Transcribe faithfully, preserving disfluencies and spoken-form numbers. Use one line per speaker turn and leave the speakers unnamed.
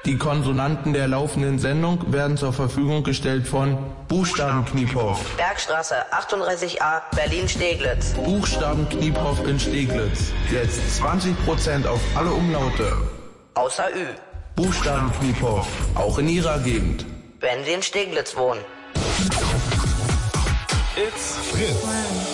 Die Konsonanten der laufenden Sendung werden zur Verfügung gestellt von Buchstabenkniepoff.
Bergstraße achtunddreißig a, Berlin-Steglitz.
Buchstabenkniepoff in Steglitz. Jetzt zwanzig Prozent auf alle Umlaute.
Außer Ü.
Buchstabenkniepoff, auch in Ihrer Gegend.
Wenn Sie in Steglitz wohnen.
It's Fritz.